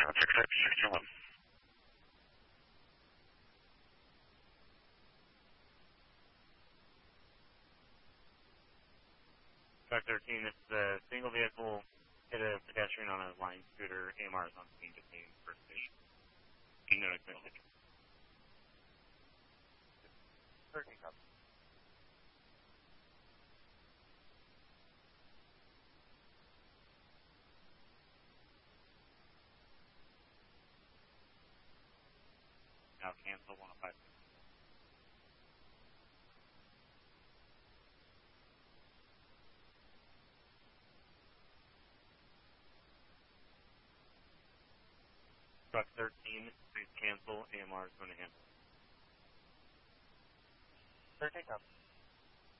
6661. Truck 13, if the single vehicle hit a pedestrian on a line scooter, AMR is on scene to see first station. No transmission. 13 copy. Now cancel 105. Truck 13, please cancel. AMR is going to handle it. 13 copy.